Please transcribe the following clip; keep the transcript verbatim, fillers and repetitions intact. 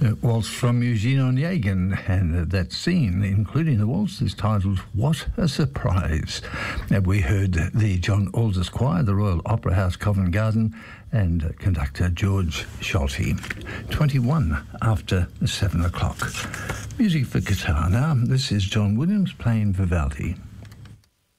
A waltz from Eugene Onegin, and uh, that scene, including the waltz, is titled What a Surprise. Uh, we heard the John Aldous Choir, the Royal Opera House, Covent Garden, and uh, conductor George Scholti. twenty-one after seven o'clock. Music for guitar now. This is John Williams playing Vivaldi.